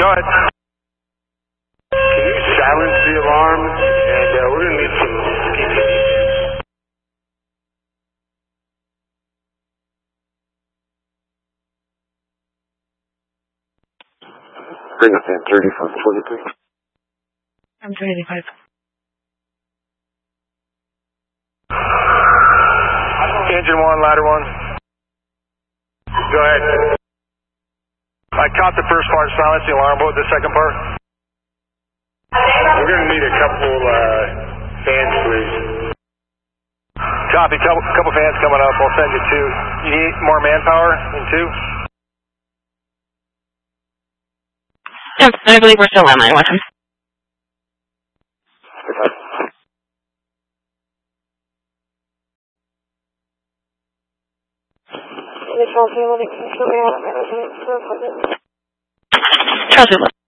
Go ahead. Can you silence the alarm? And we're going to need some PPE. Bring up that 30 from 23. I'm 285. Engine 1, ladder 1. Go ahead. I caught the first part, silence the alarm. What was the second part? We're going to need a couple fans, please. Copy, couple fans coming up. I'll send you 2. You need more manpower than 2? Yep, I believe we're still landline. Watch him. Charles,